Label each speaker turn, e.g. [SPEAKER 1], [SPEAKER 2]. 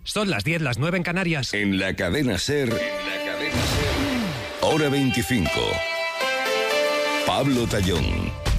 [SPEAKER 1] Son las 10, las 9 en Canarias.
[SPEAKER 2] En la cadena SER, hora 25. Pablo Tallón.